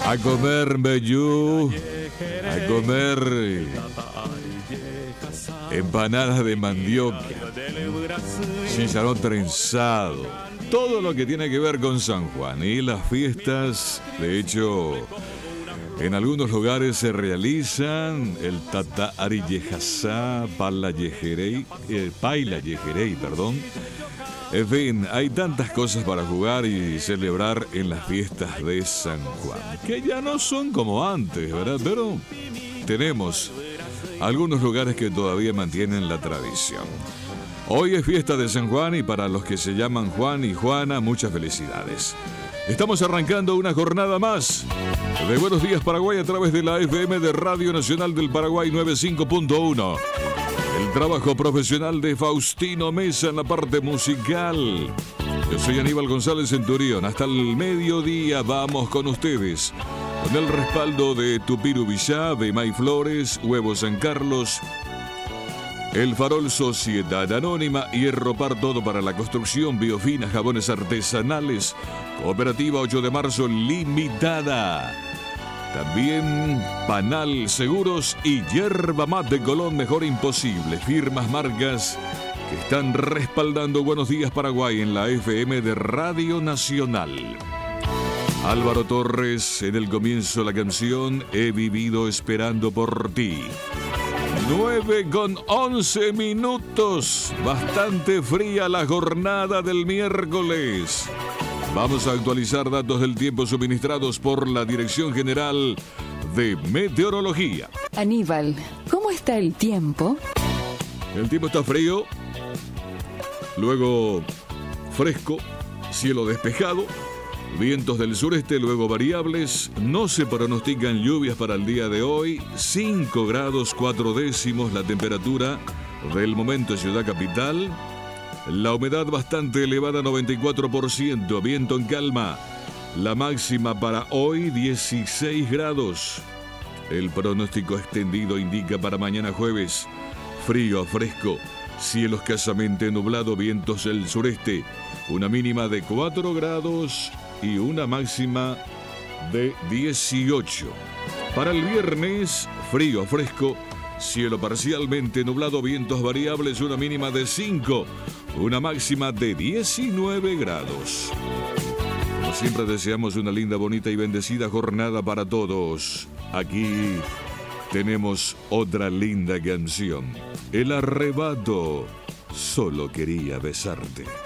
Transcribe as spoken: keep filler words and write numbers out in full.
A comer meyú, a comer empanadas de mandioca, chicharrón trenzado, todo lo que tiene que ver con San Juan y las fiestas. De hecho, en algunos lugares se realizan el Tata Ari Yejasá, Paila Yejerey, eh, Paila Yejerey, perdón. En fin, hay tantas cosas para jugar y celebrar en las fiestas de San Juan, que ya no son como antes, ¿verdad? Pero tenemos algunos lugares que todavía mantienen la tradición. Hoy es fiesta de San Juan y para los que se llaman Juan y Juana, muchas felicidades. Estamos arrancando una jornada más de Buenos Días Paraguay a través de la F M de Radio Nacional del Paraguay noventa y cinco punto uno. El trabajo profesional de Faustino Mesa en la parte musical. Yo soy Aníbal González Centurión. Hasta el mediodía vamos con ustedes. Con el respaldo de Tupiru Villá, de May Flores, Huevos San Carlos, El Farol Sociedad Anónima, Hierro Par Todo para la construcción, Biofina, jabones artesanales, Cooperativa ocho de marzo Limitada. También Panal Seguros y Yerba Mate Colón, mejor imposible. Firmas, marcas que están respaldando Buenos Días Paraguay en la F M de Radio Nacional. Álvaro Torres, en el comienzo la canción He vivido esperando por ti. nueve con once minutos. Bastante fría la jornada del miércoles. Vamos a actualizar datos del tiempo suministrados por la Dirección General de Meteorología. Aníbal, ¿cómo está el tiempo? El tiempo está frío, luego fresco, cielo despejado, vientos del sureste, luego variables. No se pronostican lluvias para el día de hoy. cinco grados cuatro décimos la temperatura del momento en Ciudad Capital. La humedad bastante elevada, noventa y cuatro por ciento. Viento en calma. La máxima para hoy, dieciséis grados. El pronóstico extendido indica para mañana jueves frío a fresco, cielo escasamente nublado, vientos del sureste. Una mínima de cuatro grados y una máxima de dieciocho. Para el viernes, frío a fresco, cielo parcialmente nublado, vientos variables, una mínima de cinco, una máxima de diecinueve grados. Como siempre deseamos una linda, bonita y bendecida jornada para todos. Aquí tenemos otra linda canción. El arrebato, solo quería besarte.